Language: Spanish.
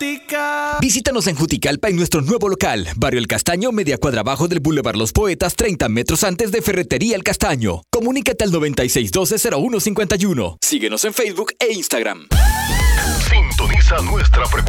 Jutica. Visítanos en Juticalpa en nuestro nuevo local, Barrio El Castaño, media cuadra abajo del Boulevard Los Poetas, 30 metros antes de Ferretería El Castaño. Comunícate al 9612-0151. Síguenos en Facebook e Instagram. Sintoniza nuestra frecuencia.